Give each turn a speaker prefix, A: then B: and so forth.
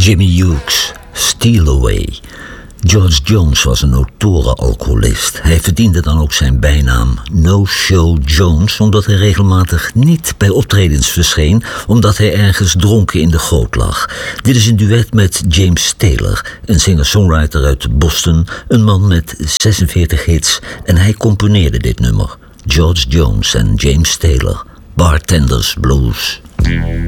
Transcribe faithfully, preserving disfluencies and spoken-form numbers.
A: Jimmy Hughes, Steal Away. George Jones was een notoire alcoholist. Hij verdiende dan ook zijn bijnaam No Show Jones, omdat hij regelmatig niet bij optredens verscheen, omdat hij ergens dronken in de goot lag. Dit is een duet met James Taylor, een singer-songwriter uit Boston, een man met zesenveertig hits, en hij componeerde dit nummer. George Jones en James Taylor, Bartender's Blues.